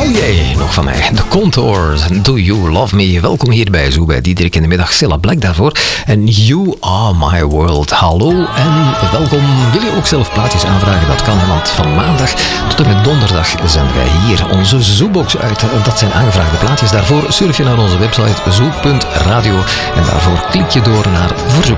Oh jee, nog van mij. The Contours, Do You Love Me. Welkom hier bij Zo bij Diederik in de middag. Cilla Black daarvoor. En You Are My World. Hallo en welkom. Wil je ook zelf plaatjes aanvragen? Dat kan, want van maandag tot en met donderdag zenden wij hier onze Zoobox uit. Dat zijn aangevraagde plaatjes. Daarvoor surf je naar onze website zo.radio en daarvoor klik je door naar verzoek.